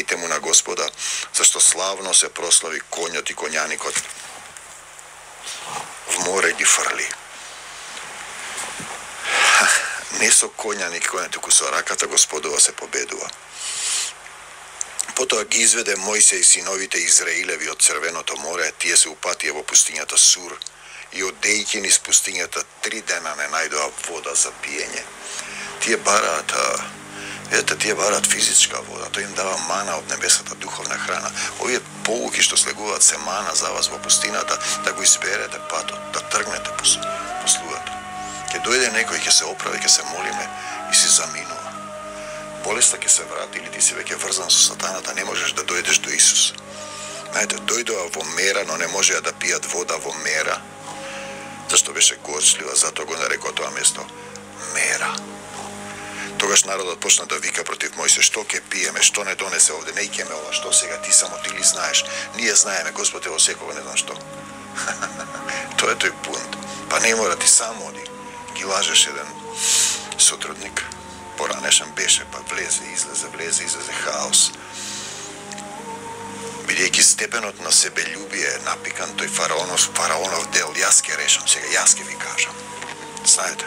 dejte mu na Gospoda, zašto slavno se proslavi konjot i konjanikot v more gi frli. Ne so konjanik tuku so rakata Gospodova se pobedува. Потоа ги изведе Мојсей и синовите Израилеви од Црвеното море, тие се упатија во пустињата Сур и одејќи низ пустињата 3 дена не најдоа вода за пиење. Тие бараат физичка вода, тој им дава мана од небесата, духовна храна. Овие полуки што слегуваат се мана за вас во пустината, да го изберете патот, да тргнете по слугата. Ќе дојде некој, ќе се оправи, ќе се молиме и си заминува. Болеста ќе се врати или ти си веќе врзан со сатаната, не можеш да дојдеш до Исус. Знаете, дојдоа во мера, но не можеа да пијат вода во мера. Зашто беше горчлива, затоа го нарекоа тоа место Мера. Тогаш народот почна да вика против Мојсе, што ќе пиеме, што не донесе овде, не икеме ова, што сега ти само ти ли знаеш? Ние знаеме, Господ е во секого, не знам што. Тоа е тој бунт. Па не мора, ти само оди. Ги лажеш еден сотрудник. Поранешен беше, па влезе, излезе хаос. Бидејќи степенот на себелюбие е напикан, тој фараонов дел, јас ке решам, сега јас ке ви кажам. Знаете,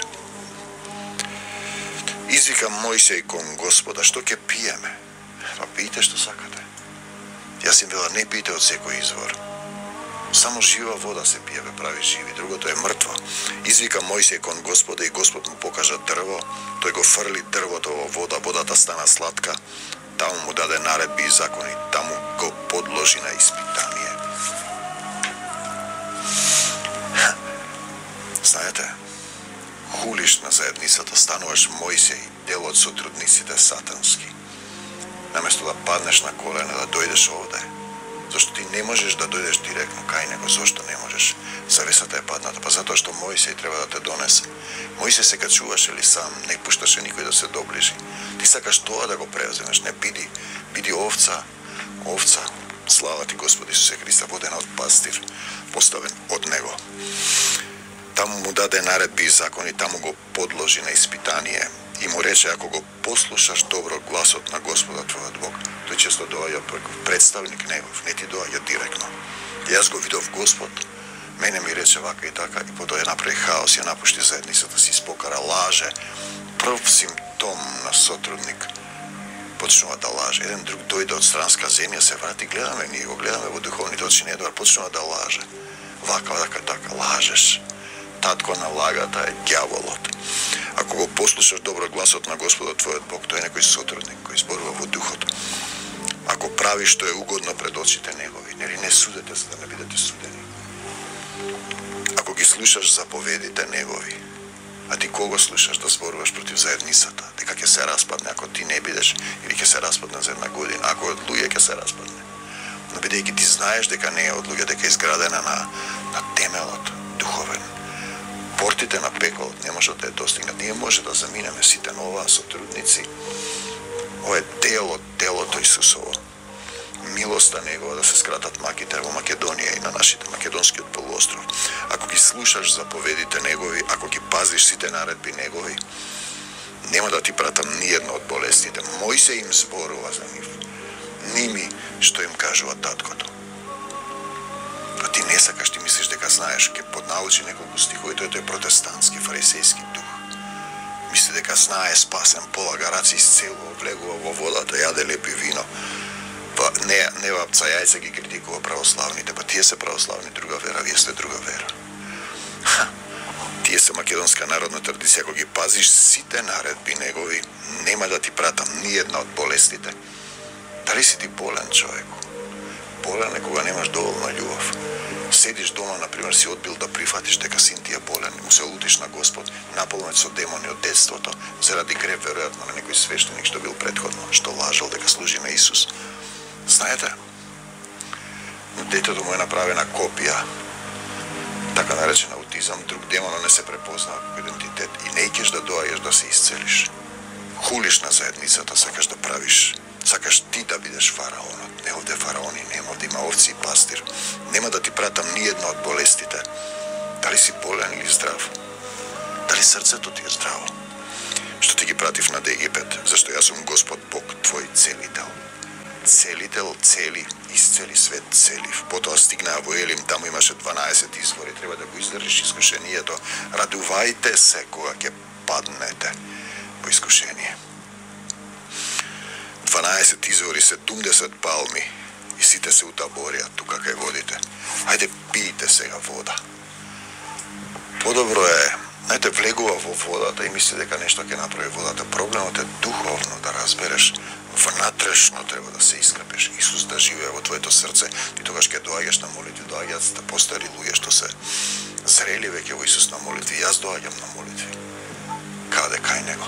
извика Мојсей кон Господа, што ќе пиеме? Па пијте што сакате. Јас им вела, не пијте од секој извор. Само жива вода се пие, ве прави живи, другото е мртво. Извика Мојсей кон Господа и Господ му покажа дрво, тој го фрли дрвото во вода, водата стана сладка, таму му даде наредби и закони, таму го подложи на испитание. Знаете, хулиш на заедницата, стануваш Мојсей, дел од сотрудниците сатански. Наместо да паднеш на колена, да дојдеш овде, зашто ти не можеш да дојдеш директно кај него. Зошто не можеш? Завесата е падната. Па затоа што Мојсей треба да те донесе. Мојсей се качуваше ли сам, не пушташе никој да се доближи. Ти сакаш тоа да го превземеш, не биди овца. Слава ти Господи Исусе Христа, водена од пастир, поставен од него. Таму му даде наредби и закони, таму го подложи на испитание и му рече, ако го послушаш добро гласот на Господа твојот Бог, тој често доаѓа преку представник негов, не ти доаѓа директно. Јас го видов Господ, мене ми рече вака и така, и потоа ја направи хаос, ја напушти заедницата, си спокара, лаже. Прв симптом на сотрудник почнува да лаже. Еден друг дојде од странска земја, се врати, ние го гледаме во духовните очи, недовар, почнува да лаже. Вака, така, лажеш. Татко на лагата е ѓаволот. Ако го послушаш добро гласот на Господа твојот Бог, тој е некој сотрудник кој зборува во духот. Ако правиш што е угодно пред очите негови, нели не судете за да не бидете судени. Ако ги слушаш заповедите негови, а ти кого слушаш да зборуваш против заедницата, дека ќе се распадне ако ти не бидеш, или ќе се распадне за една година, ако од луѓе ќе се распадне. Но бидејќи ти знаеш дека не е од луѓе, дека е изградена на темелот духовен, портите на пеколот не можат да ја достигнат. Ние може да заминеме сите на оваа сотрудници. Ова е дел од телото Исусово. Милоста негова да се скратат маките во Македонија и на нашите македонскиот полуостров. Ако ги слушаш заповедите негови, ако ги пазиш сите наредби негови, нема да ти пратам ниедна од болестите. Мојсей им зборува за нив. Ними што им кажува таткото. А ти не сакаш, ти мислиш дека знаеш, ке поднаучи неколку стихови, тој е протестантски, фарисејски дух. Мисли дека знае, спасен, полага раци, исцелува, влегува во водата, јаде лепи вино. Па не вапца јајца ги критикува православните, па тие се православни, друга вера, вие сте друга вера. Тие се македонска народна традиција, ако ги пазиш сите наредби негови, нема да ти пратам ниедна од болестите. Дали си ти болен човеку? Болен е кога немаш доволно љубов. Седиш дома, например, си одбил да прифатиш дека син ти е болен, му се лутиш на Господ, наполнет со демони од детството, заради греб, веројатно, на некој свештеник што бил предходно, што лажал дека служи на Исус. Знаете, детето му е направена копија, така наречен аутизам, друг демон не се препознава како идентитет и не икеш да доаѓаш да се исцелиш. Хулиш на заедницата, сакаш да правиш, сакаш ти да бидеш фараонот. Не овде фараони, нема, овде има овци и пастир. Нема да ти пратам ниедно од болестите. Дали си болен или здрав? Дали срцето ти е здраво? Што ти ги пратив над Египет, зашто јас сум Господ Бог, твој целител. Целител цели, исцели свет целив. Потоа стигнаа во Елим, таму имаше 12 извори, треба да го издржиш искушението. Радувајте се кога ќе паднете во искушение. 12 извори, 70 палми и сите се утаборија тука кај водите. Ајде пијте сега вода. Подобро е, знаете, влегува во водата и мисли дека нешто ќе направи водата. Проблемот е духовно да разбереш, внатрешно треба да се искрепеш. Исус да живее во твоето срце и тогаш ќе доаѓаш на молитви, доаѓаат постари луѓе што се зрели веќе во Исус на молитви. Јас доаѓам на молитви. Каде кај него?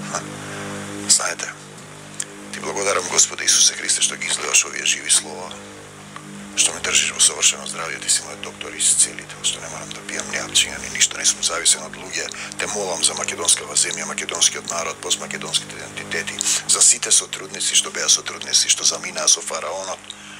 Знаете, ти благодарам Господе Исусе Христе што ги изливаш овие живи слова, што ме држиш во совршено здравје, ти си мојот доктор и исцелител, што не морам да пијам ни апчиња, ни ништо, не сум зависен од луѓе. Те молам за македонскава земја, македонскиот народ, постмакедонските идентитети, за сите сотрудници што беа сотрудници, што заминаа со фараонот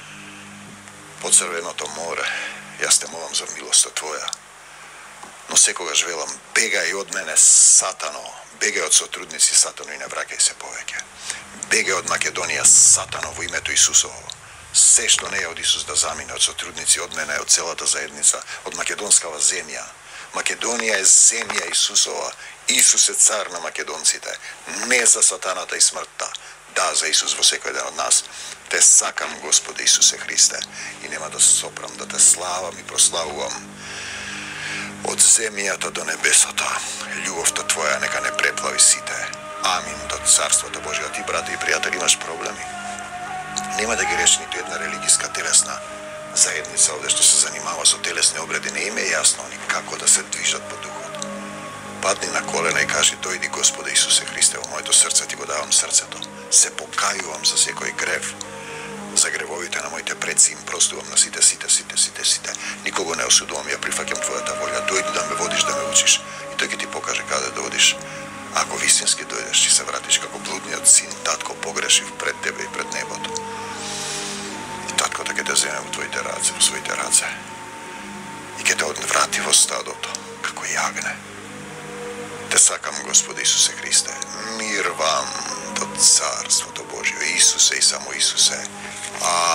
под Црвеното море. Јас те молам за милоста твоја. Но секогаш велам, бегај од мене, сатано, бегај од сотрудници, сатано, и не враќај се повеќе. Бегај од Македонија, сатано, во името Исусово. Се што не е од Исус да замине, од сотрудници, од мене, од целата заедница, од македонскава земја. Македонија е земја Исусова. Исус е цар на македонците. Не за сатаната и смртта. Да, за Исус во секој ден од нас. Те сакам, Господе Исусе Христе, и нема да сопрам, да те славам и прославувам. Од земјата до небесата, љубовта Твоја нека не преплави сите. Амин до Царството Божие. Ти, брате и пријатели, имаш проблеми. Нема да ги реши ниту една религиска телесна заедница овде што се занимава со телесни обреди. Не им е јасно ни како да се движат по духот. Падни на колена и кажи, дојди Господе Исусе Христе, во моето срце ти го давам срцето. Се покајувам за секој грев. За гревовите на моите предци им простувам на сите. Никого не осудувам, ја прифаќам Твојата волја. Дојди да ме водиш, да ме учиш. И тој ќе ти покаже каде да одиш. Ако вистински дојдеш, ќе се вратиш како блудниот син, татко погрешив пред тебе и пред небото. И таткото ќе те земе во твоите раце, во своите раце. И ќе те одврати во стадото, како јагне. Те сакам, Господи Исусе Христе. Мир вам до Царството Божие. Исусе и само Исусе.